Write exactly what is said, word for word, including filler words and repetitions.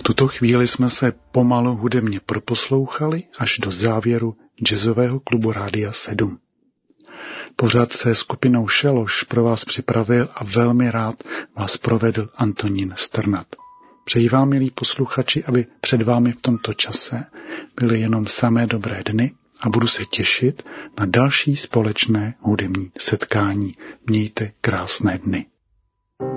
V tuto chvíli jsme se pomalu hudebně proposlouchali až do závěru jazzového klubu Rádia sedm. Pořad se skupinou Šeloš pro vás připravil a velmi rád vás provedl Antonín Strnad. Přeji vám, milí posluchači, aby před vámi v tomto čase byly jenom samé dobré dny a budu se těšit na další společné hudební setkání. Mějte krásné dny.